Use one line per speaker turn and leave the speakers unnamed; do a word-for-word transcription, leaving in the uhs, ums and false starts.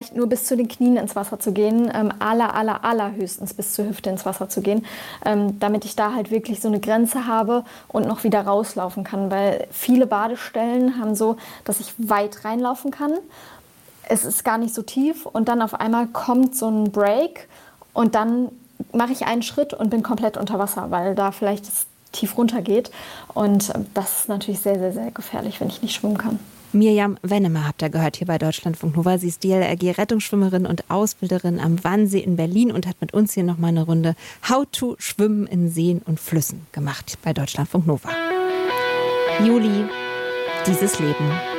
vielleicht nur bis zu den Knien ins Wasser zu gehen, ähm, aller, aller, allerhöchstens bis zur Hüfte ins Wasser zu gehen, ähm, damit ich da halt wirklich so eine Grenze habe und noch wieder rauslaufen kann, weil viele Badestellen haben so, dass ich weit reinlaufen kann. Es ist gar nicht so tief und dann auf einmal kommt so ein Break und dann mache ich einen Schritt und bin komplett unter Wasser, weil da vielleicht es tief runter geht. Und das ist natürlich sehr, sehr, sehr gefährlich, wenn ich nicht schwimmen kann.
Mirjam Wennemer habt ihr gehört hier bei Deutschlandfunk Nova. Sie ist D L R G-Rettungsschwimmerin und Ausbilderin am Wannsee in Berlin und hat mit uns hier noch mal eine Runde How to Schwimmen in Seen und Flüssen gemacht bei Deutschlandfunk Nova. Juli, dieses Leben